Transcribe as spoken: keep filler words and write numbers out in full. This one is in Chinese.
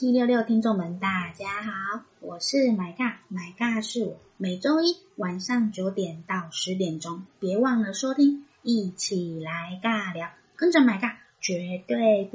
七六六听众们，大家好，我是买尬，买尬是我，每周一晚上九点到十点钟，别忘了收听，一起来尬聊，跟着买尬绝对